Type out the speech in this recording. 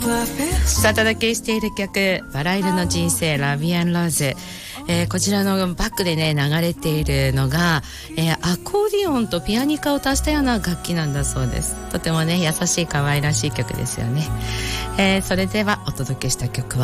さあ、お届けしている曲、バラ色の人生、ラビアンローズ。こちらのバックでね、流れているのが、アコーディオンとピアニカを足したような楽器なんだそうです。とてもね、優しい可愛らしい曲ですよね。それではお届けした曲は